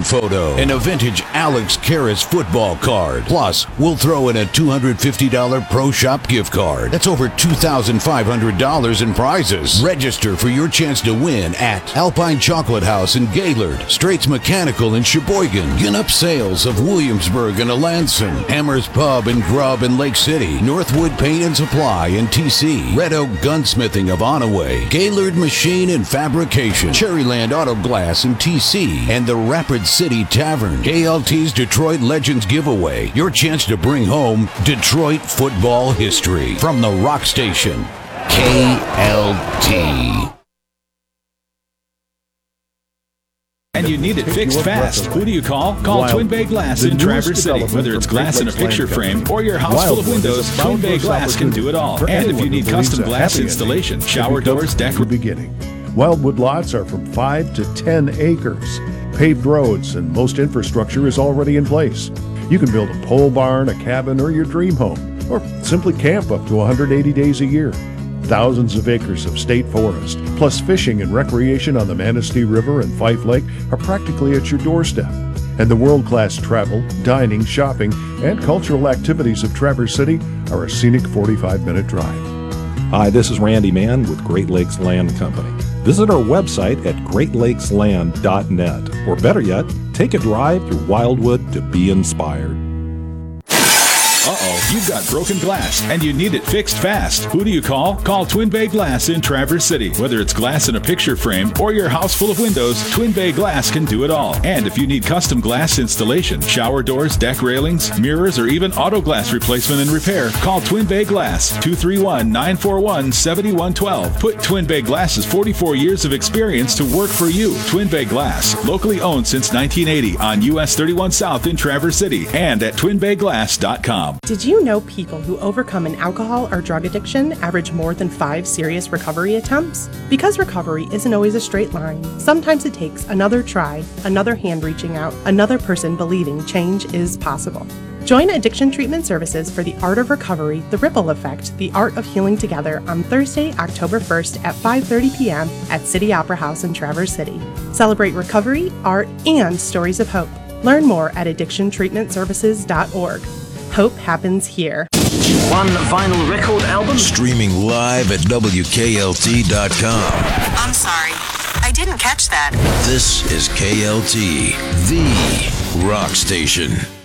photo, and a vintage Alex Karras football card. Plus, we'll throw in a $250 Pro Shop gift card. That's over $2,500 in prizes. Register for your chance to win at Alpine Chocolate House in Gaylord, Straits Mechanical in Sheboygan, Ginup Sales of Williamsburg and Alanson, Hammers Pub and Grub in Lake City, Northwood Paint and Supply in TC, Red Oak Gunsmithing of Onaway, Gaylord Machine and Fabrication, Cherryland Auto Glass in TC, and the Rapid City Tavern. KLT's Detroit Legends Giveaway, your chance to bring home Detroit football history from the Rock Station, KLT. And you need it fixed fast. Who do you call? Call Twin Bay Glass in Traverse City. Whether it's glass in a picture frame or your house full of windows, Twin Bay Glass can do it all. And if you need custom glass installation, shower doors, deck... beginning. Wildwood lots are from 5 to 10 acres. Paved roads and most infrastructure is already in place. You can build a pole barn, a cabin, or your dream home, or simply camp up to 180 days a year. Thousands of acres of state forest, plus fishing and recreation on the Manistee River and Fife Lake are practically at your doorstep. And the world-class travel, dining, shopping, and cultural activities of Traverse City are a scenic 45-minute drive. Hi, this is Randy Mann with Great Lakes Land Company. Visit our website at greatlakesland.net, or better yet, take a drive through Wildwood to be inspired. Uh-oh, you've got broken glass, and you need it fixed fast. Who do you call? Call Twin Bay Glass in Traverse City. Whether it's glass in a picture frame or your house full of windows, Twin Bay Glass can do it all. And if you need custom glass installation, shower doors, deck railings, mirrors, or even auto glass replacement and repair, call Twin Bay Glass, 231-941-7112. Put Twin Bay Glass's 44 years of experience to work for you. Twin Bay Glass, locally owned since 1980 on US 31 South in Traverse City and at twinbayglass.com. Did you know people who overcome an alcohol or drug addiction average more than 5 serious recovery attempts? Because recovery isn't always a straight line. Sometimes it takes another try, another hand reaching out, another person believing change is possible. Join Addiction Treatment Services for the Art of Recovery, The Ripple Effect, The Art of Healing Together on Thursday, October 1st at 5:30 p.m. at City Opera House in Traverse City. Celebrate recovery, art, and stories of hope. Learn more at addictiontreatmentservices.org. Hope happens here. One vinyl record album. Streaming live at WKLT.com. I'm sorry, I didn't catch that. This is KLT, the Rock Station.